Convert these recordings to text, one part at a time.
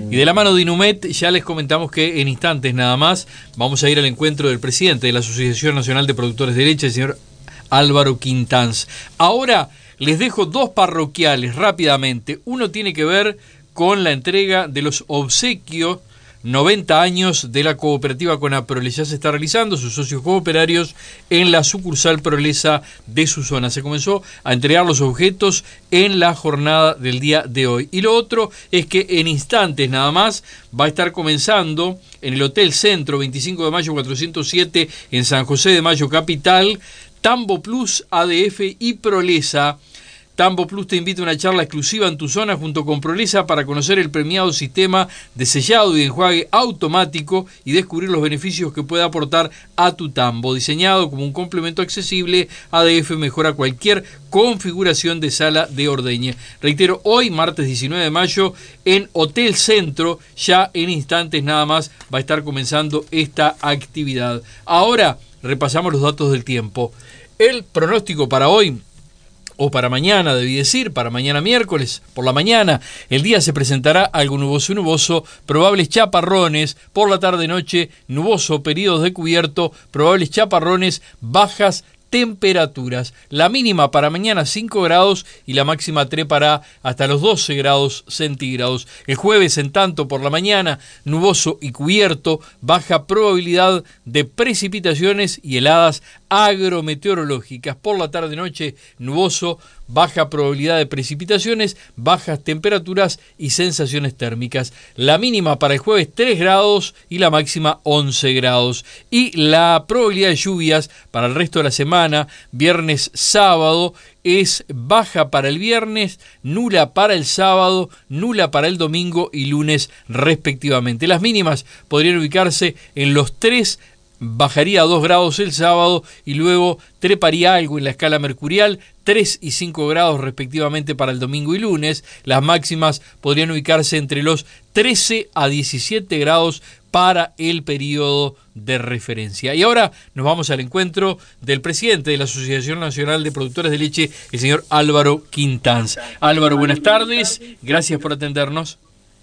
Y de la mano de Inumet ya les comentamos que en instantes nada más vamos a ir al encuentro del presidente de la Asociación Nacional de Productores de Leche, el señor Álvaro Quintanz. Ahora les dejo dos parroquiales rápidamente. Uno tiene que ver con la entrega de los obsequios 90 años de la cooperativa Conaprole. Ya se está realizando, sus socios cooperarios en la sucursal Prolesa de su zona. Se comenzó a entregar los objetos en la jornada del día de hoy. Y lo otro es que en instantes nada más va a estar comenzando en el Hotel Centro, 25 de mayo 407 en San José de Mayo Capital, Tambo Plus, ADF y Prolesa. Tambo Plus te invita a una charla exclusiva en tu zona junto con Prolesa para conocer el premiado sistema de sellado y enjuague automático y descubrir los beneficios que puede aportar a tu tambo. Diseñado como un complemento accesible, ADF mejora cualquier configuración de sala de ordeñe. Reitero, hoy, martes 19 de mayo, en Hotel Centro, ya en instantes nada más va a estar comenzando esta actividad. Ahora repasamos los datos del tiempo. El pronóstico para hoy, o para mañana, debí decir, para mañana miércoles, por la mañana, el día se presentará algo nuboso, probables chaparrones, por la tarde-noche, nuboso, periodos de cubierto, probables chaparrones, bajas temperaturas. La mínima para mañana 5 grados y la máxima trepará hasta los 12 grados centígrados. El jueves, en tanto, por la mañana, nuboso y cubierto, baja probabilidad de precipitaciones y heladas agrometeorológicas. Por la tarde-noche, nuboso, baja probabilidad de precipitaciones, bajas temperaturas y sensaciones térmicas. La mínima para el jueves 3 grados y la máxima 11 grados. Y la probabilidad de lluvias para el resto de la semana, viernes, sábado, es baja para el viernes, nula para el sábado, nula para el domingo y lunes respectivamente. Las mínimas podrían ubicarse en los 3, bajaría a 2 grados el sábado y luego treparía algo en la escala mercurial, 3 y 5 grados respectivamente para el domingo y lunes. Las máximas podrían ubicarse entre los 13 a 17 grados para el periodo de referencia. Y ahora nos vamos al encuentro del presidente de la Asociación Nacional de Productores de Leche, el señor Álvaro Quintanz. Álvaro, buenas tardes, gracias por atendernos.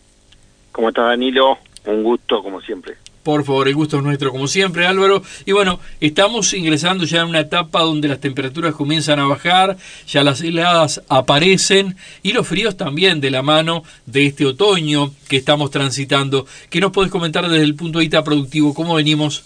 ¿Cómo estás, Danilo? Un gusto, como siempre. Por favor, el gusto es nuestro, como siempre, Álvaro. Y bueno, estamos ingresando ya en una etapa donde las temperaturas comienzan a bajar, ya las heladas aparecen y los fríos también de la mano de este otoño que estamos transitando. ¿Qué nos podés comentar desde el punto de vista productivo? ¿Cómo venimos?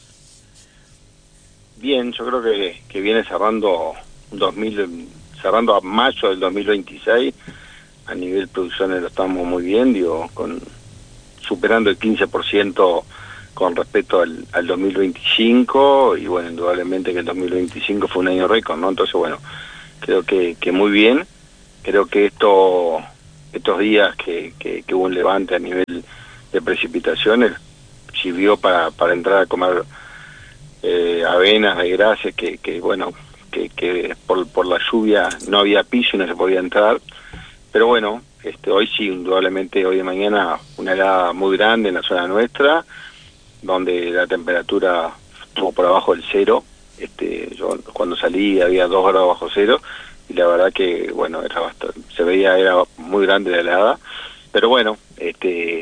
Bien, yo creo que viene cerrando cerrando a mayo del 2026. A nivel producciones lo estamos muy bien, superando el 15% con respecto al 2025, y bueno, indudablemente que el 2025 fue un año récord, ¿no? Entonces, bueno, creo que muy bien. Creo que estos días que hubo un levante a nivel de precipitaciones sirvió para entrar a comer avenas de gracias que bueno, que por la lluvia no había piso y no se podía entrar. Pero bueno, hoy sí, indudablemente, hoy de mañana una helada muy grande en la zona nuestra, donde la temperatura estuvo por abajo del cero. Yo cuando salí había 2 grados bajo cero, y la verdad que, bueno, era muy grande la helada. Pero bueno, es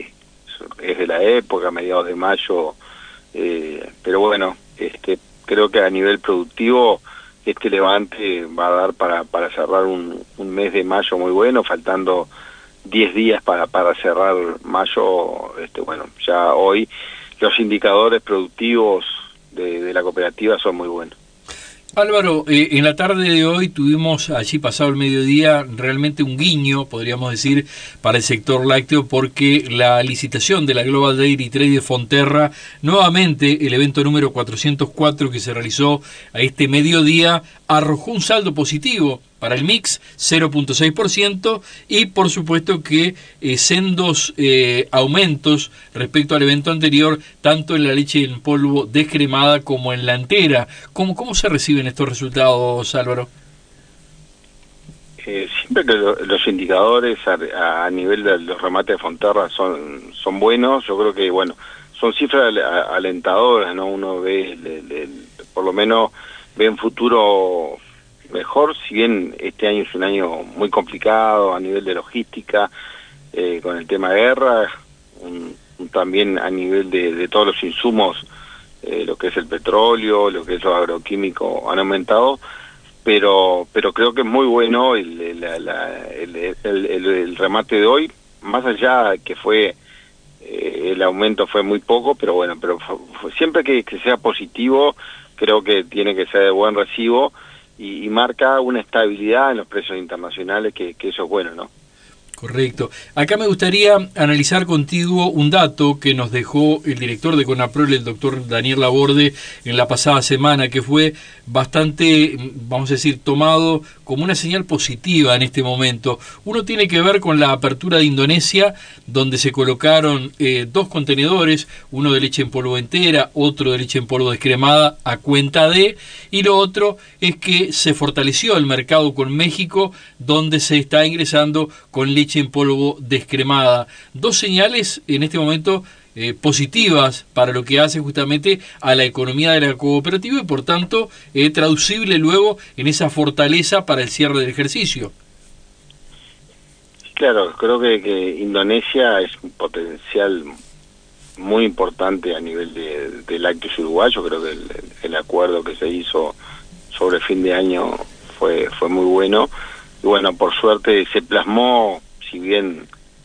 de la época, mediados de mayo, pero bueno, creo que a nivel productivo este levante va a dar para cerrar un mes de mayo muy bueno, faltando 10 días para cerrar mayo. Bueno, ya hoy los indicadores productivos de la cooperativa son muy buenos. Álvaro, en la tarde de hoy tuvimos, allí pasado el mediodía, realmente un guiño, podríamos decir, para el sector lácteo, porque la licitación de la Global Dairy Trade de Fonterra, nuevamente el evento número 404 que se realizó a este mediodía, arrojó un saldo positivo para el mix, 0.6%, y por supuesto que sendos aumentos respecto al evento anterior, tanto en la leche en polvo descremada como en la entera. ¿Cómo se reciben estos resultados, Álvaro? Siempre que los indicadores a nivel de los remates de Fonterra son buenos. Yo creo que, bueno, son cifras alentadoras, ¿no? Uno ve, por lo menos ve en futuro mejor, si bien este año es un año muy complicado a nivel de logística, con el tema de guerra. también a nivel de todos los insumos, lo que es el petróleo, lo que es los agroquímicos han aumentado, pero creo que es muy bueno el remate de hoy, más allá que fue el aumento fue muy poco, pero bueno, siempre que sea positivo, creo que tiene que ser de buen recibo y marca una estabilidad en los precios internacionales, que eso es bueno, ¿no? Correcto. Acá me gustaría analizar contigo un dato que nos dejó el director de CONAPROL, el doctor Daniel Laborde, en la pasada semana, que fue bastante, vamos a decir, tomado como una señal positiva en este momento. Uno tiene que ver con la apertura de Indonesia, donde se colocaron 2 contenedores, uno de leche en polvo entera, otro de leche en polvo descremada, a cuenta de, y lo otro es que se fortaleció el mercado con México, donde se está ingresando con leche en polvo descremada. 2 señales en este momento positivas para lo que hace justamente a la economía de la cooperativa y por tanto traducible luego en esa fortaleza para el cierre del ejercicio. Claro, creo que Indonesia es un potencial muy importante a nivel de lácteos uruguayos. Creo que el acuerdo que se hizo sobre fin de año fue muy bueno, y bueno, por suerte se plasmó, si bien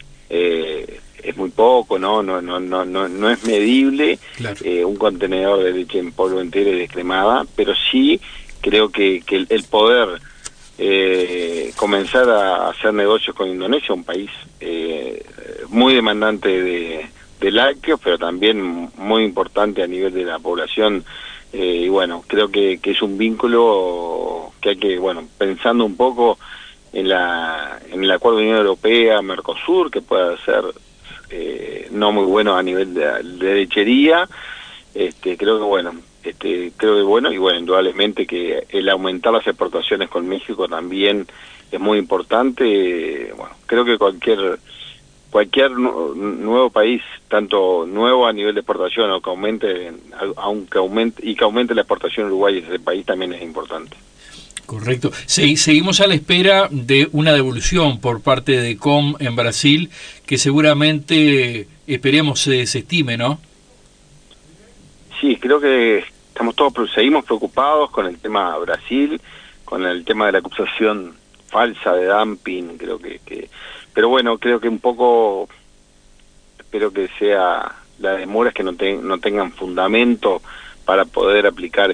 es muy poco, no es medible, claro, un contenedor de leche en polvo entera y descremada, pero sí creo que el poder comenzar a hacer negocios con Indonesia, un país muy demandante de lácteos, pero también muy importante a nivel de la población, y bueno, creo que es un vínculo que hay que, bueno, pensando un poco en el acuerdo de Unión Europea, Mercosur, que pueda ser no muy bueno a nivel de lechería, creo que bueno, y bueno, indudablemente que el aumentar las exportaciones con México también es muy importante. Bueno, creo que cualquier nuevo país, tanto nuevo a nivel de exportación o que aumente la exportación uruguaya de ese país, también es importante. Correcto. Seguimos a la espera de una devolución por parte de COM en Brasil, que seguramente esperemos se desestime, ¿no? Sí, creo que seguimos preocupados con el tema Brasil, con el tema de la acusación falsa de dumping, creo que pero bueno, creo que un poco, espero que sea la demora es que no tengan fundamento para poder aplicar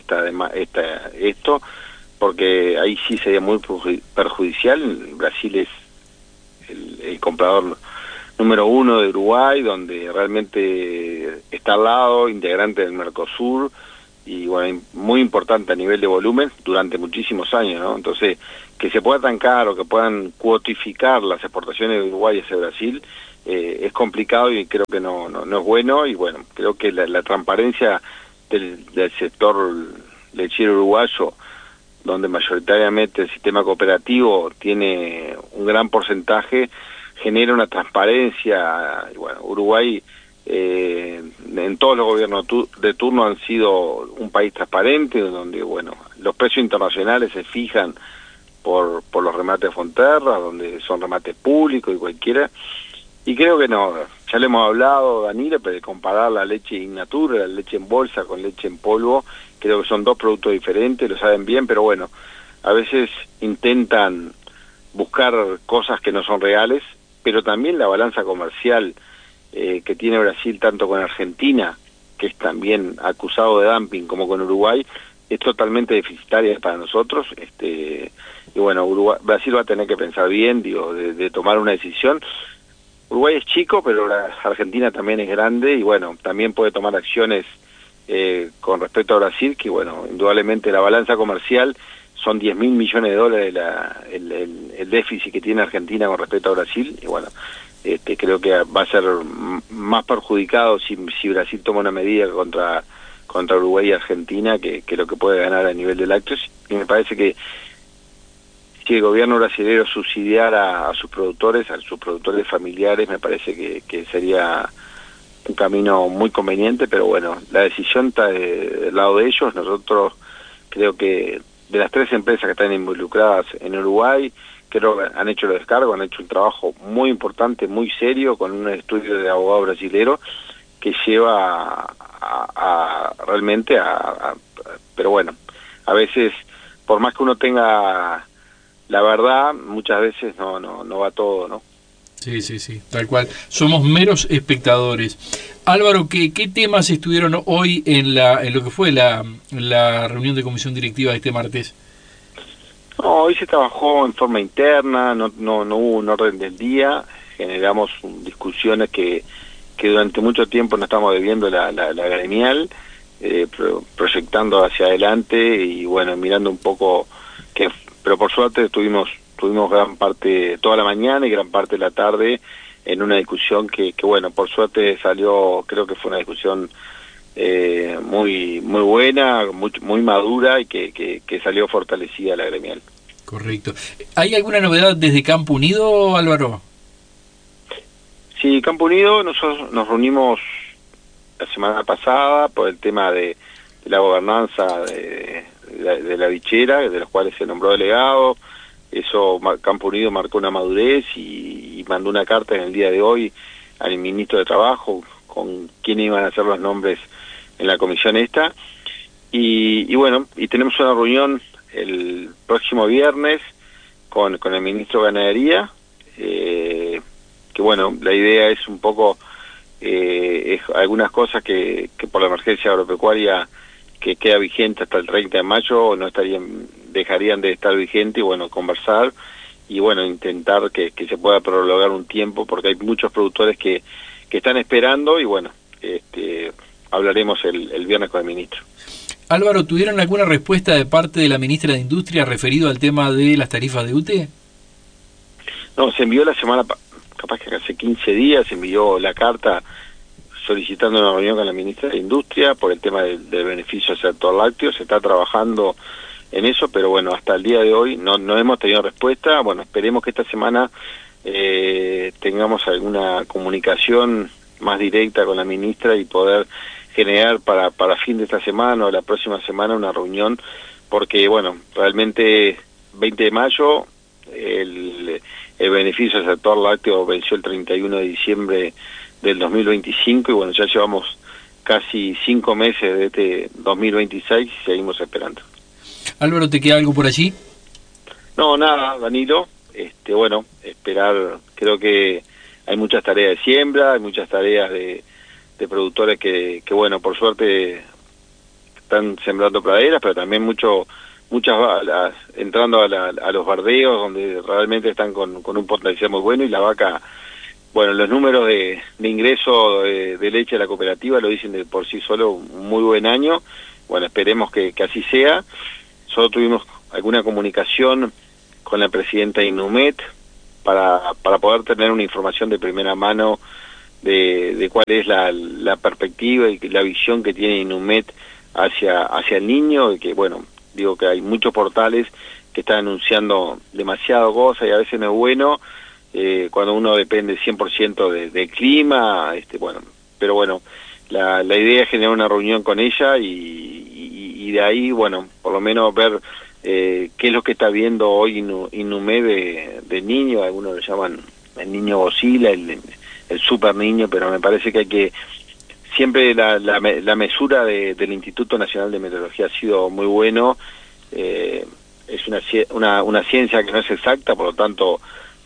esto, porque ahí sí sería muy perjudicial. Brasil es el comprador número 1 de Uruguay, donde realmente está al lado, integrante del Mercosur, y bueno, muy importante a nivel de volumen durante muchísimos años, ¿no? Entonces, que se pueda trancar o que puedan cuotificar las exportaciones de Uruguay hacia Brasil es complicado y creo que no es bueno, y bueno, creo que la transparencia del sector lechero uruguayo, donde mayoritariamente el sistema cooperativo tiene un gran porcentaje, genera una transparencia. Y bueno, Uruguay en todos los gobiernos de turno han sido un país transparente, donde bueno, los precios internacionales se fijan por los remates de Fonterra, donde son remates públicos y cualquiera, y creo que no, ya le hemos hablado, Danilo, pero de comparar la leche in natura, la leche en bolsa con leche en polvo, creo que son 2 productos diferentes, lo saben bien, pero bueno, a veces intentan buscar cosas que no son reales, pero también la balanza comercial que tiene Brasil tanto con Argentina, que es también acusado de dumping, como con Uruguay, es totalmente deficitaria para nosotros, y bueno, Brasil va a tener que pensar bien, de tomar una decisión. Uruguay es chico, pero la Argentina también es grande, y bueno, también puede tomar acciones con respecto a Brasil, que bueno, indudablemente la balanza comercial son 10.000 millones de dólares el déficit que tiene Argentina con respecto a Brasil, y bueno, creo que va a ser más perjudicado si Brasil toma una medida contra Uruguay y Argentina que lo que puede ganar a nivel de lácteos. Y me parece que si el gobierno brasileño subsidiara a sus productores familiares, me parece que sería un camino muy conveniente, pero bueno, la decisión está del lado de ellos. Nosotros creo que de las 3 empresas que están involucradas en Uruguay, creo que han hecho los descargos, han hecho un trabajo muy importante, muy serio, con un estudio de abogado brasilero que lleva realmente pero bueno, a veces, por más que uno tenga la verdad, muchas veces no va todo, ¿no? Sí, tal cual. Somos meros espectadores. Álvaro, ¿qué temas estuvieron hoy en lo que fue la reunión de comisión directiva de este martes? No, hoy se trabajó en forma interna, no hubo un orden del día, generamos discusiones que durante mucho tiempo no estamos debiendo la gremial, proyectando hacia adelante y bueno, mirando un poco, pero por suerte tuvimos gran parte, toda la mañana y gran parte de la tarde en una discusión que bueno, por suerte salió, creo que fue una discusión muy buena, muy madura y que salió fortalecida la gremial. Correcto. ¿Hay alguna novedad desde Campo Unido, Álvaro? Sí, Campo Unido, nosotros nos reunimos la semana pasada por el tema de la gobernanza de la bichera, de los cuales se nombró delegado. Eso, Campo Unido marcó una madurez y mandó una carta en el día de hoy al ministro de Trabajo con quién iban a ser los nombres en la comisión esta. Y bueno, y tenemos una reunión el próximo viernes con el ministro de Ganadería, que bueno, la idea es un poco es algunas cosas que por la emergencia agropecuaria que queda vigente hasta el 30 de mayo no dejarían de estar vigentes y bueno, conversar y bueno, intentar que se pueda prolongar un tiempo porque hay muchos productores que están esperando y bueno, hablaremos el viernes con el ministro. Álvaro, ¿tuvieron alguna respuesta de parte de la ministra de Industria referido al tema de las tarifas de UTE? No, se envió la semana, capaz que hace 15 días, se envió la carta solicitando una reunión con la ministra de Industria por el tema del beneficio al sector lácteo. Se está trabajando en eso, pero bueno, hasta el día de hoy no hemos tenido respuesta. Bueno, esperemos que esta semana tengamos alguna comunicación más directa con la ministra y poder generar para fin de esta semana o la próxima semana una reunión, porque bueno, realmente 20 de mayo el beneficio al sector lácteo venció el 31 de diciembre del 2025 y bueno, ya llevamos casi 5 meses de este 2026 y seguimos esperando. Álvaro, ¿te queda algo por allí? No, nada, Danilo, bueno, esperar, creo que hay muchas tareas de siembra, hay muchas tareas de productores que bueno, por suerte están sembrando praderas, pero también muchas entrando a los bardeos donde realmente están con un potencial muy bueno y la vaca, bueno, los números de ingreso de leche a la cooperativa lo dicen de por sí solo un muy buen año. Bueno, esperemos que así sea. Solo tuvimos alguna comunicación con la presidenta de Inumet para poder tener una información de primera mano de cuál es la perspectiva y la visión que tiene Inumet hacia el niño, y que bueno, digo que hay muchos portales que están anunciando demasiado cosas y a veces no es bueno cuando uno depende 100% del clima, bueno, pero bueno, la idea es generar una reunión con ella y de ahí, bueno, por lo menos ver qué es lo que está viendo hoy Inumet de niño. Algunos lo llaman el niño Godzilla, el super niño, pero me parece que hay que siempre la mesura del Instituto Nacional de Meteorología ha sido muy bueno. Es una ciencia que no es exacta, por lo tanto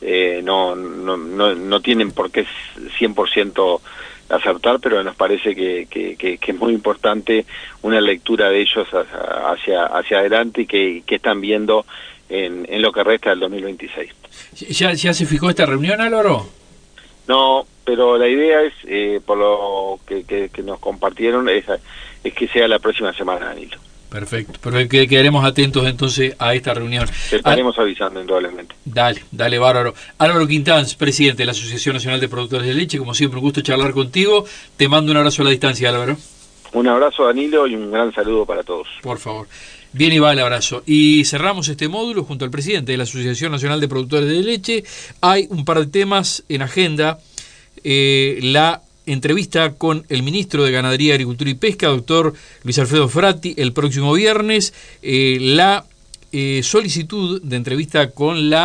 no tienen por qué 100% acertar, pero nos parece que es muy importante una lectura de ellos hacia adelante y que están viendo en lo que resta del 2026. ¿Ya se fijó esta reunión, Álvaro? No, pero la idea es, por lo que nos compartieron, es que sea la próxima semana, Danilo. Perfecto, pero quedaremos atentos entonces a esta reunión. Te estaremos avisando indudablemente. Dale, bárbaro. Álvaro Quintanz, presidente de la Asociación Nacional de Productores de Leche, como siempre un gusto charlar contigo. Te mando un abrazo a la distancia, Álvaro. Un abrazo, Danilo, y un gran saludo para todos. Por favor. Bien, y va el abrazo. Y cerramos este módulo junto al presidente de la Asociación Nacional de Productores de Leche. Hay un par de temas en agenda. La entrevista con el ministro de Ganadería, Agricultura y Pesca, doctor Luis Alfredo Frati, el próximo viernes. La solicitud de entrevista con la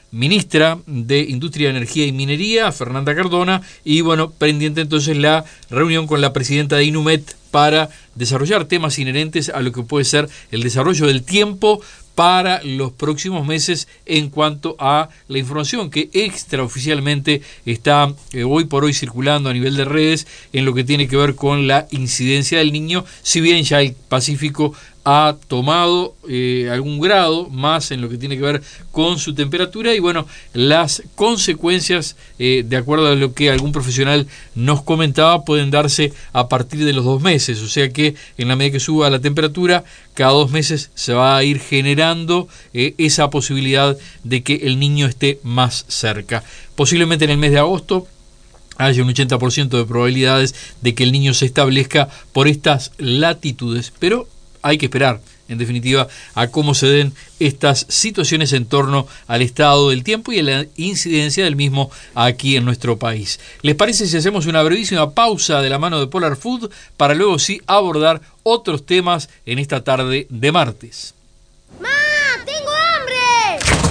ministra de Industria, Energía y Minería, Fernanda Cardona, y bueno, pendiente entonces la reunión con la presidenta de Inumet para desarrollar temas inherentes a lo que puede ser el desarrollo del tiempo para los próximos meses en cuanto a la información que extraoficialmente está hoy por hoy circulando a nivel de redes en lo que tiene que ver con la incidencia del Niño, si bien ya el Pacífico ha tomado algún grado más en lo que tiene que ver con su temperatura y bueno, las consecuencias, de acuerdo a lo que algún profesional nos comentaba, pueden darse a partir de los 2 meses, o sea que en la medida que suba la temperatura, cada 2 meses se va a ir generando esa posibilidad de que el Niño esté más cerca. Posiblemente en el mes de agosto haya un 80% de probabilidades de que el Niño se establezca por estas latitudes, pero hay que esperar, en definitiva, a cómo se den estas situaciones en torno al estado del tiempo y a la incidencia del mismo aquí en nuestro país. ¿Les parece si hacemos una brevísima pausa de la mano de Polar Food para luego sí abordar otros temas en esta tarde de martes? ¡Ma! ¡Tengo hambre!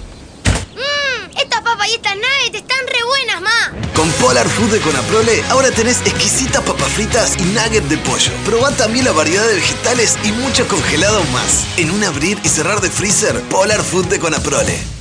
Estas papas y estas nuggets están re buenas, ma. Con Polar Food de Conaprole, ahora tenés exquisitas papas fritas y nuggets de pollo. Probá también la variedad de vegetales y mucho congelado más. En un abrir y cerrar de freezer, Polar Food de Conaprole.